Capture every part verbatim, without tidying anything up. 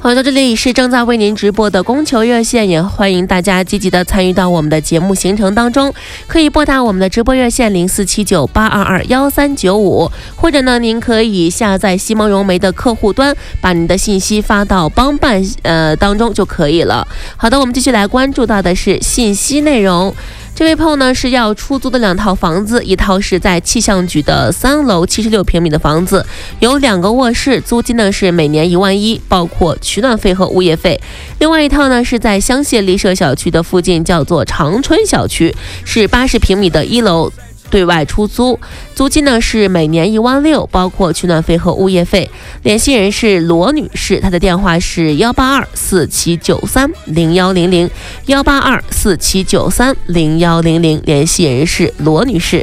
好的，这里是正在为您直播的供求热线，也欢迎大家积极的参与到我们的节目行程当中，可以拨打我们的直播热线零四七九八二二幺三九五，或者呢，您可以下载西蒙融媒的客户端，把您的信息发到帮办呃当中就可以了。好的，我们继续来关注到的是信息内容。这位朋友呢是要出租的两套房子，一套是在气象局的三楼七十六平米的房子，有两个卧室，租金呢是每年一万一，包括取暖费和物业费。另外一套呢是在香榭丽舍小区的附近，叫做长春小区，是八十平米的一楼。对外出租，租金呢是每年一万六，包括取暖费和物业费。联系人是罗女士，她的电话是幺八二四七九三零幺零零，幺八二四七九三零幺零零，联系人是罗女士。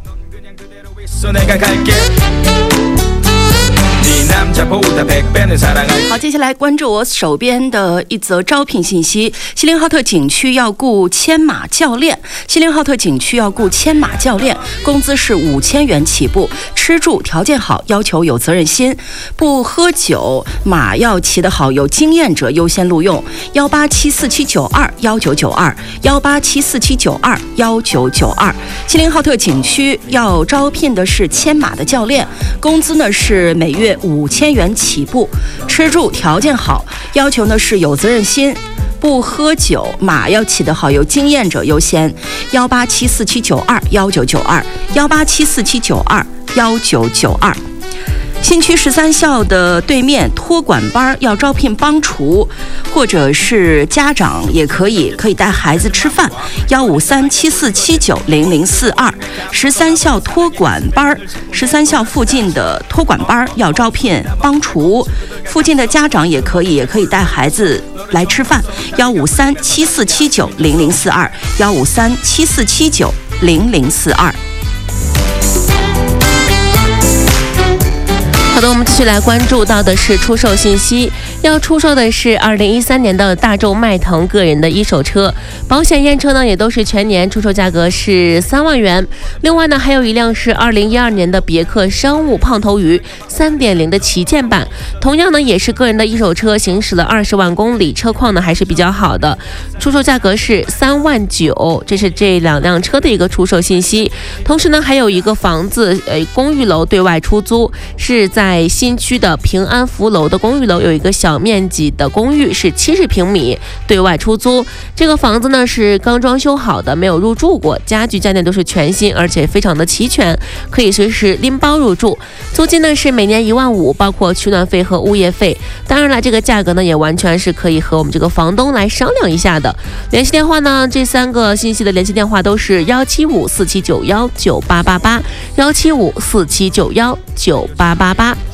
好，接下来关注我手边的一则招聘信息。锡林浩特景区要雇牵马教练，锡林浩特景区要雇牵马教练，工资是五千元起步，吃住条件好，要求有责任心，不喝酒，马要骑得好，有经验者优先录用。幺八七四七九二幺九九二，幺八七四七九二幺九九二。锡林浩特景区要招聘的是牵马的教练，工资呢是每月五千元起步，吃住条件好，要求呢是有责任心，不喝酒，马要骑得好，有经验者优先。幺八七四七九二幺九九二，幺八七四七九二幺九九二。新区十三校的对面托管班要招聘帮厨，或者是家长也可以，可以带孩子吃饭。幺五三七四七九零零四二，十三校托管班，十三校附近的托管班要招聘帮厨，附近的家长也可以，也可以带孩子来吃饭。幺五三七四七九零零四二，幺五三七四七九零零四二。 好的，我们继续来关注到的是出售信息。要出售的是二零一三年的大众迈腾个人的一手车，保险验车呢也都是全年，出售价格是三万元。另外呢，还有一辆是二零一二年的别克商务胖头鱼 三点零 的旗舰版，同样呢也是个人的一手车，行驶了二十万公里，车况呢还是比较好的，出售价格是三万九。这是这两辆车的一个出售信息。同时呢，还有一个房子，呃，公寓楼对外出租，是在新区的平安福楼的公寓楼，有一个小面积的公寓，是七十平米，对外出租。这个房子呢是刚装修好的，没有入住过，家具家电都是全新，而且非常的齐全，可以随时拎包入住。租金呢是每年一万五，包括取暖费和物业费。当然了，这个价格呢也完全是可以和我们这个房东来商量一下的。联系电话呢，这三个信息的联系电话都是幺七五四七九幺九八八八，幺七五四七九幺九八八八。